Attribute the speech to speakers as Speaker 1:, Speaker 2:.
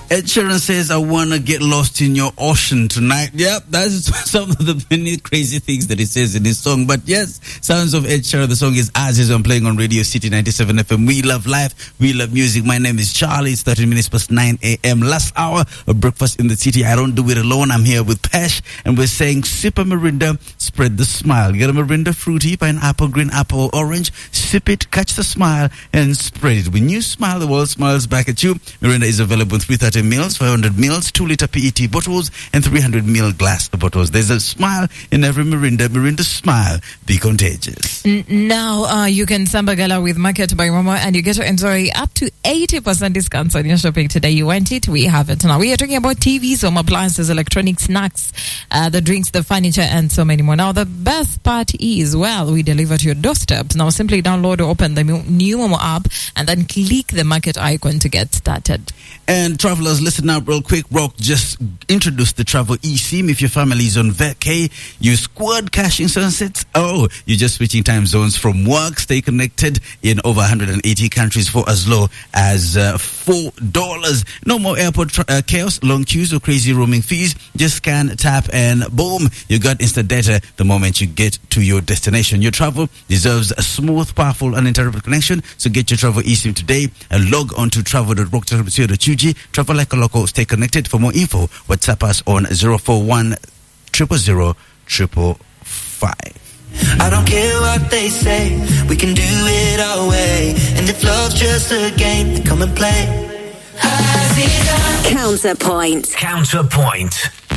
Speaker 1: Ed Sheeran says, I want to get lost in your ocean tonight. Yep, that's some of the many crazy things that he says in his song. But yes, sounds of Ed Sheeran. The song is As I'm playing on Radio City 97 FM. We love life. We love music. My name is Charlie. It's 13 minutes past 9 a.m. Last hour of Breakfast in the City. I don't do it alone. I'm here with Pesh. And we're saying, sip a Mirinda, spread the smile. Get a Mirinda fruity, pineapple, green apple, orange. Sip it, catch the smile, and spread it. When you smile, the world smiles back at you. Mirinda is available in 330 mils, 500 mils, 2-liter PET bottles, and 300 ml glass bottles. There's a smile in every Mirinda. Mirinda smile. Be contagious.
Speaker 2: Now you can Sambagala with Market by Momo, and you get to enjoy up to 80% discounts on your shopping today. You want it? We have it. Now we are talking about TVs, home appliances, electronic snacks, the drinks, the furniture, and so many more. Now the best part is, well, we deliver to your doorsteps. Now simply download or open the new Momo app and then click the Market icon to get started.
Speaker 1: And travelers, listen up real quick. Rock just introduced the travel eSIM. If your family is on vacay, use Squad Cash in Sunsets. Oh, you're just switching time zones from work. Stay connected in over 180 countries for as low as $4. No more airport chaos, long queues, or crazy roaming fees. Just scan, tap, and boom, you got instant data the moment you get to your destination. Your travel deserves a smooth, powerful, uninterrupted connection. So get your travel eSIM today and log on to travel.rock.co.ug. Travel like a local. Stay connected. For more info, WhatsApp us on 041 000 555.
Speaker 3: I don't care what they say, we can do it our way. And if love's just a game, then come and play.
Speaker 4: Counterpoint.